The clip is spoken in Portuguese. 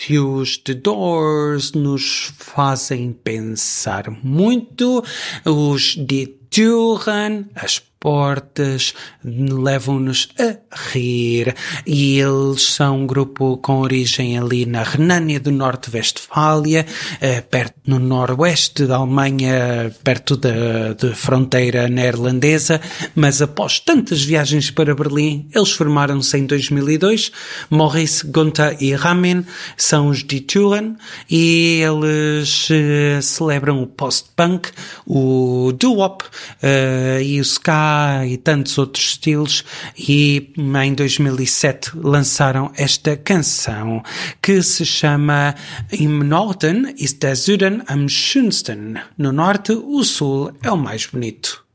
que os The Doors nos fazem pensar muito, os Die Türen, as portas, levam-nos a rir, e eles são um grupo com origem ali na Renânia do Norte-Westfália, perto no noroeste da Alemanha, perto da fronteira neerlandesa, mas após tantas viagens para Berlim, eles formaram-se em 2002. Maurice, Gunther e Ramin são os Die Türen, e eles celebram o post-punk, o doo-wop e o ska e tantos outros estilos, e em 2007 lançaram esta canção que se chama Im Norden ist der Süden am schönsten. No norte, o sul é o mais bonito.